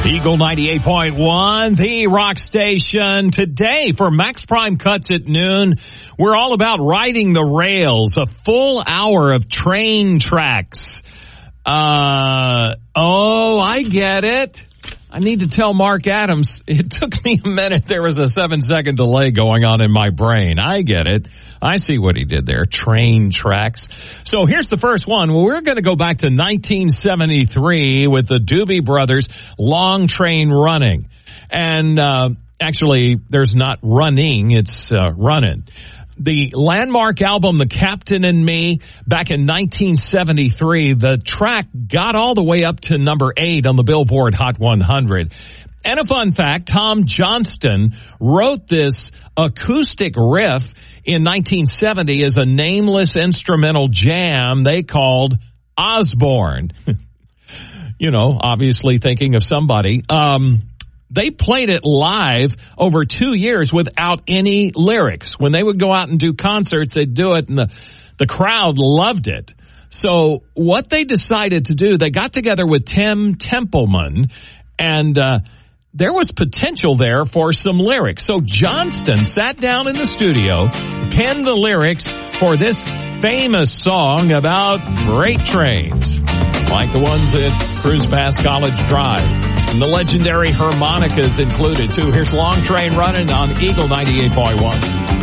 Eagle 98.1, the rock station. Today for Max Prime Cuts at noon, we're all about riding the rails, a full hour of train tracks. I get it. I need to tell Mark Adams, it took me a minute. There was a 7-second delay going on in my brain. I get it. I see what he did there. Train tracks. So here's the first one. Well, we're going to go back to 1973 with the Doobie Brothers, Long Train Running. And actually, there's not running, it's running. The landmark album, The Captain and Me, back in 1973, the track got all the way up to number 8 on the Billboard Hot 100. And a fun fact, Tom Johnston wrote this acoustic riff in 1970 as a nameless instrumental jam they called Osborne. You know, obviously thinking of somebody. They played it live over 2 years without any lyrics. When they would go out and do concerts, they'd do it, and the crowd loved it. So what they decided to do, they got together with Tim Templeman, and there was potential there for some lyrics. So Johnston sat down in the studio, penned the lyrics for this famous song about freight trains, like the ones that cruise past College Drive. And the legendary harmonicas included, too. Here's Long Train Running on Eagle 98.1.